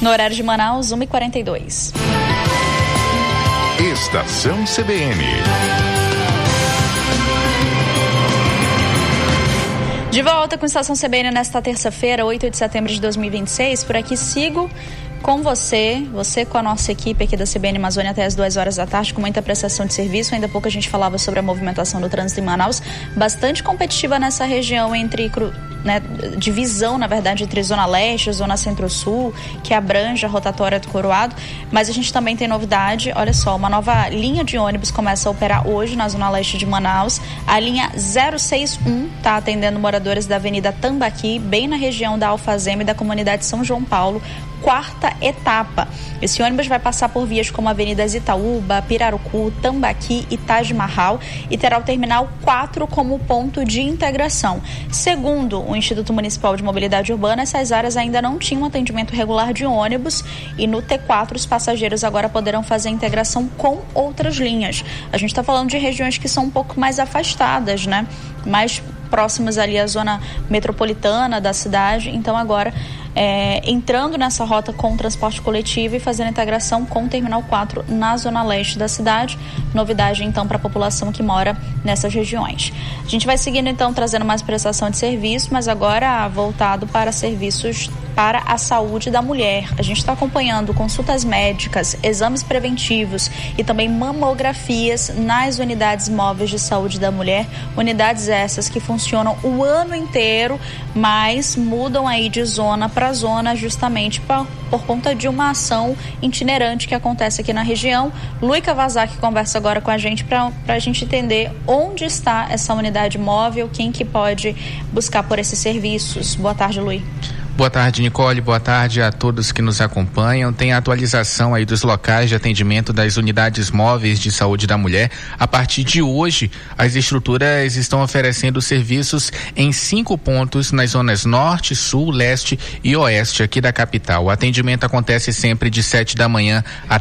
No horário de Manaus, 1h42. Estação CBN. De volta com a Estação CBN nesta terça-feira, 8 de setembro de 2026. Por aqui sigo com você com a nossa equipe aqui da CBN Amazônia até as 2 horas da tarde, com muita prestação de serviço. Ainda há pouco a gente falava sobre a movimentação do trânsito em Manaus, bastante competitiva nessa região divisão, na verdade, entre Zona Leste e Zona Centro-Sul, que abrange a rotatória do Coroado. Mas a gente também tem novidade, olha só, uma nova linha de ônibus começa a operar hoje na Zona Leste de Manaus. A linha 061 está atendendo moradores da Avenida Tambaqui, bem na região da Alfazema e da comunidade São João Paulo, 4ª etapa. Esse ônibus vai passar por vias como Avenidas Itaúba, Pirarucu, Tambaqui e Taj Mahal e terá o terminal 4 como ponto de integração. Segundo o Instituto Municipal de Mobilidade Urbana, essas áreas ainda não tinham atendimento regular de ônibus e no T4 os passageiros agora poderão fazer a integração com outras linhas. A gente está falando de regiões que são um pouco mais afastadas, né? Mais próximas ali à zona metropolitana da cidade. Então agora entrando nessa rota com o transporte coletivo e fazendo a integração com o Terminal 4 na zona leste da cidade. Novidade então para a população que mora nessas regiões. A gente vai seguindo então trazendo mais prestação de serviço, mas agora voltado para serviços para a saúde da mulher. A gente está acompanhando consultas médicas, exames preventivos e também mamografias nas unidades móveis de saúde da mulher. Unidades essas que funcionam o ano inteiro, mas mudam aí de zona para zona justamente por conta de uma ação itinerante que acontece aqui na região. Luí Kawasaki conversa agora com a gente para a gente entender onde está essa unidade móvel, quem que pode buscar por esses serviços. Boa tarde, Luí. Boa tarde, Nicole. Boa tarde a todos que nos acompanham. Tem a atualização aí dos locais de atendimento das unidades móveis de saúde da mulher. A partir de hoje, as estruturas estão oferecendo serviços em 5 pontos nas zonas norte, sul, leste e oeste aqui da capital. O atendimento acontece sempre de 7 da manhã a